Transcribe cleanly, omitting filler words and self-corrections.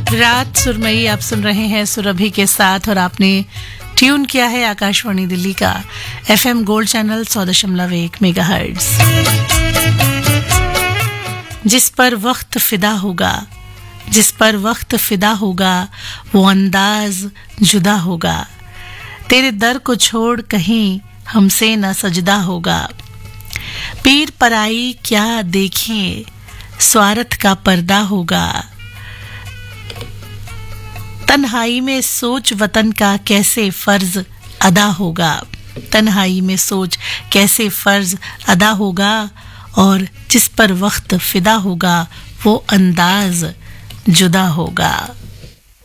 रात सुरमई आप सुन रहे हैं सुरभि के साथ और आपने ट्यून किया है आकाशवाणी दिल्ली का FM गोल्ड चैनल 100.1 मेगाहर्ट्ज। जिस पर वक्त फिदा होगा, जिस पर वक्त फिदा होगा वो अंदाज जुदा होगा। तेरे दर को छोड़ कहीं हमसे न सजदा होगा। पीर पराई क्या देखें स्वार्थ का पर्दा होगा। तन्हाई में सोच वतन का कैसे फर्ज अदा होगा। तन्हाई में सोच कैसे फर्ज अदा होगा। और जिस पर वक्त फिदा होगा वो अंदाज जुदा होगा।